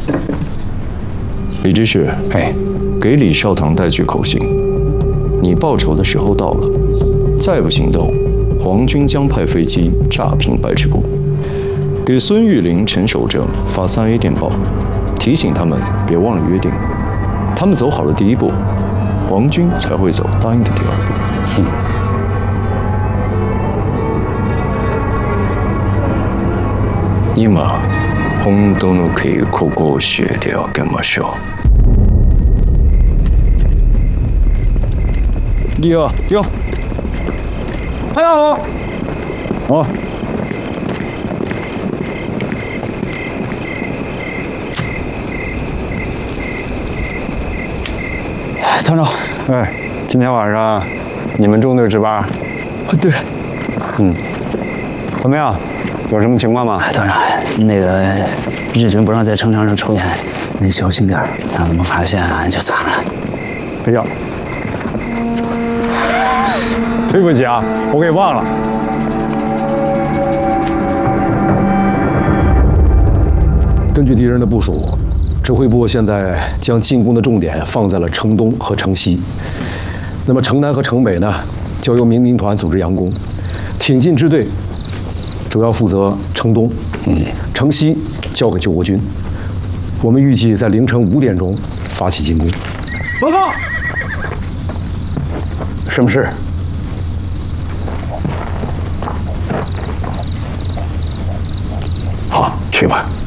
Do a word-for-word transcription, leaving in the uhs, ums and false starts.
李知事， 哎， 给李少棠带去口信，你报仇的时候到了，再不行动，皇军将派飞机炸平白池谷。给孙玉玲、陈守正发三 A 电报，提醒他们别忘了约定。他们走好了第一步，皇军才会走答应的第二步。 哼。 今、本当の稽古を教えてあげましょう。李啊，停！ 派大佬。 啊。 团长， 哎，今天晚上你们中队值班？ 对。 嗯，怎么样？有什么情况吗？ 团长，那个日军不让在城墙上抽烟，您小心点，让他们发现就惨了。 哎呀，对不起啊，我给忘了。 根据敌人的部署，指挥部现在将进攻的重点放在了城东和城西。那么城南和城北呢，交由民兵团组织佯攻，挺进支队主要负责城东，嗯，城西交给救国军。我们预计在凌晨五点钟发起进攻。 报告。什么事？ 好，去吧。